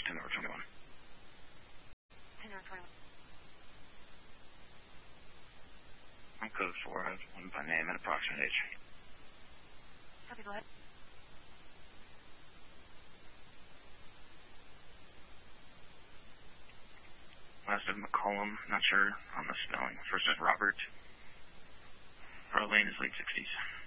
10 over 21. 10 over 21. On code 4, I have one by name and approximate age. Copy, go ahead. Last is McCollum, not sure on the spelling. First is Robert. Our lane is late 60s.